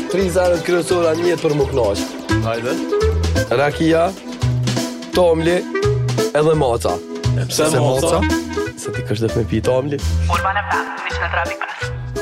3 zanët kryesore në jetë për më knaq. Hajde. Rakia, tomli edhe maca. Pse moca? Se ti kësh dhe me pi tomli. Urbana FM 103.5